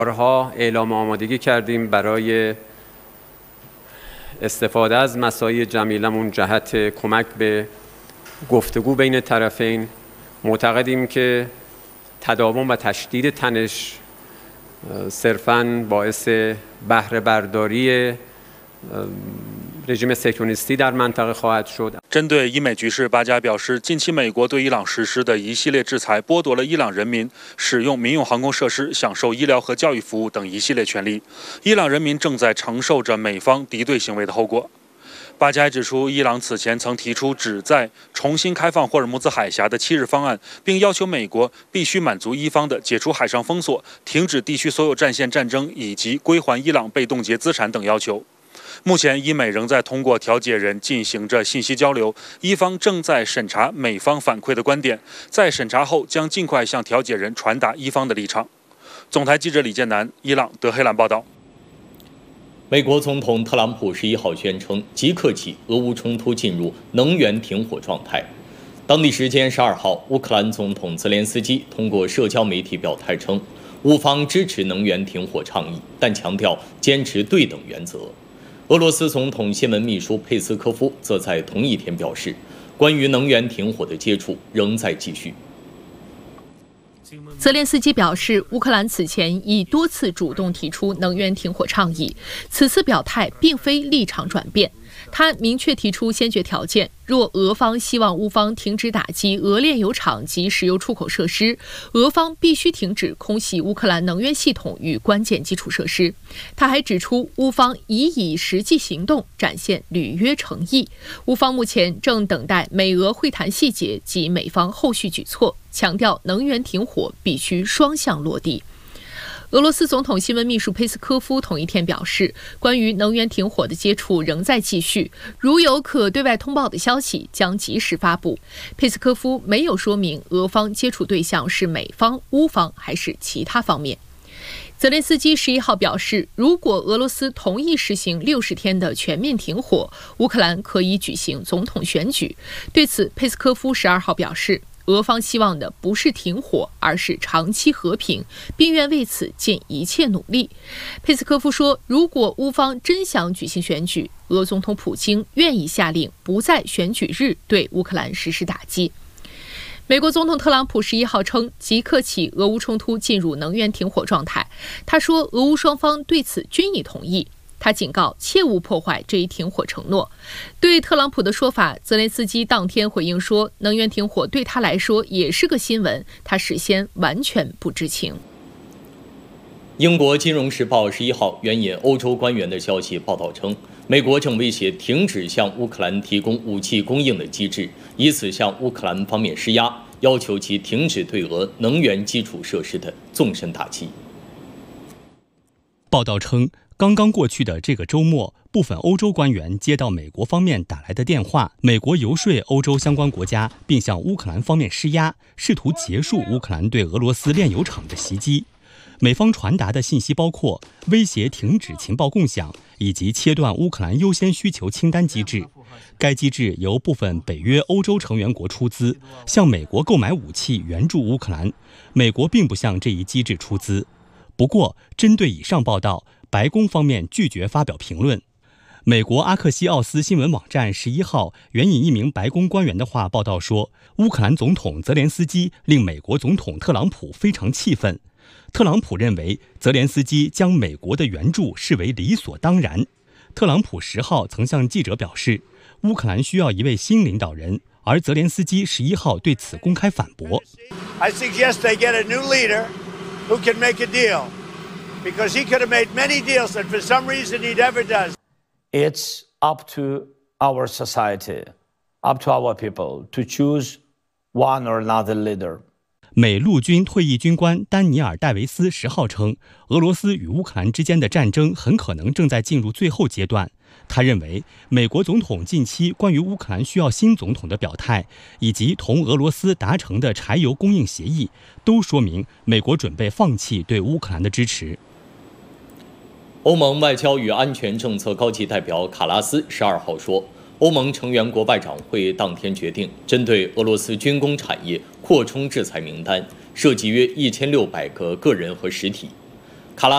بارها اعلام آمادگی کردیم برای استفاده از مساعی جمیلمون جهت کمک به گفتگو بین طرفین. معتقدیم که تداوم و تشدید تنش صرفاً باعث بهره برداری رژیم صهیونیستی در منطقه خواهد شد。 针对伊美局势，巴加表示，近期美国对伊朗实施的一系列制裁，剥夺了伊朗人民使用民用航空设施、享受医疗和教育服务等一系列权利。伊朗人民正在承受着美方敌对行为的后果。巴加指出，伊朗此前曾提出旨在重新开放霍尔木兹海峡的7日方案，并要求美国必须满足伊方的解除海上封锁、停止地区所有战线战争以及归还伊朗被冻结资产等要求。目前，伊美仍在通过调解人进行着信息交流，伊方正在审查美方反馈的观点，在审查后将尽快向调解人传达伊方的立场。总台记者李建南，伊朗德黑兰报道。 美国总统特朗普11号宣称，即刻起俄乌冲突进入能源停火状态。当地时间12号，乌克兰总统泽连斯基通过社交媒体表态称，乌方支持能源停火倡议，但强调坚持对等原则。俄罗斯总统新闻秘书佩斯科夫则在同一天表示，关于能源停火的接触仍在继续。 泽连斯基表示，乌克兰此前已多次主动提出能源停火倡议，此次表态并非立场转变。他明确提出先决条件，若俄方希望乌方停止打击俄炼油厂及石油出口设施，俄方必须停止空袭乌克兰能源系统与关键基础设施。他还指出，乌方已以实际行动展现履约诚意，乌方目前正等待美俄会谈细节及美方后续举措，强调能源停火必须双向落地。俄罗斯总统新闻秘书佩斯科夫同一天表示，关于能源停火的接触仍在继续，如有可对外通报的消息将及时发布。佩斯科夫没有说明俄方接触对象是美方、乌方还是其他方面。泽连斯基11号表示，如果俄罗斯同意实行60天的全面停火，乌克兰可以举行总统选举。对此，佩斯科夫12号表示，俄方希望的不是停火，而是长期和平，并愿为此尽一切努力。佩斯科夫说，如果乌方真想举行选举，俄总统普京愿意下令不在选举日对乌克兰实施打击。美国总统特朗普11号称，即刻起俄乌冲突进入能源停火状态。他说，俄乌双方对此均已同意。他警告切勿破坏这一停火承诺。对特朗普的说法，泽连斯基当天回应说，能源停火对他来说也是个新闻，他事先完全不知情。 英国金融时报11号援引欧洲官员的消息报道称，美国正威胁停止向乌克兰提供武器供应的机制，以此向乌克兰方面施压，要求其停止对俄能源基础设施的纵深打击。 报道称，刚刚过去的这个周末，部分欧洲官员接到美国方面打来的电话，美国游说欧洲相关国家，并向乌克兰方面施压，试图结束乌克兰对俄罗斯炼油厂的袭击。美方传达的信息包括威胁停止情报共享，以及切断乌克兰优先需求清单机制。该机制由部分北约欧洲成员国出资，向美国购买武器援助乌克兰。美国并不向这一机制出资。不过，针对以上报道，白宫方面拒绝发表评论。美国阿克西奥斯新闻网站11号援引一名白宫官员的话报道说，乌克兰总统泽连斯基令美国总统特朗普非常气愤。特朗普认为泽连斯基将美国的援助视为理所当然。特朗普10号曾向记者表示，乌克兰需要一位新领导人，而泽连斯基11号对此公开反驳。 I suggest they get a new leader who can make a deal, because he could have made many deals that for some reason he never does. It's up to our society, up to our people to choose one or another leader. 美陆军退役军官丹尼尔·戴维斯10号称，俄罗斯与乌克兰之间的战争很可能正在进入最后阶段。他认为，美国总统近期关于乌克兰需要新总统的表态，以及同俄罗斯达成的柴油供应协议，都说明美国准备放弃对乌克兰的支持。 欧盟外交与安全政策高级代表卡拉斯12号说，欧盟成员国外长会当天决定针对俄罗斯军工产业扩充制裁名单，涉及约1600个个人和实体。